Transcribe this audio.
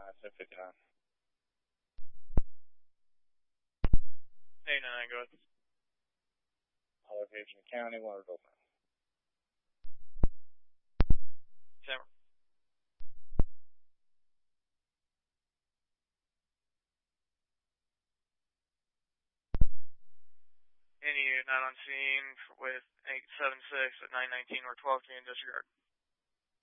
759. 89, go ahead. Location County, water open. Camera. Any not on scene with 876 at 919 or 12 can disregard.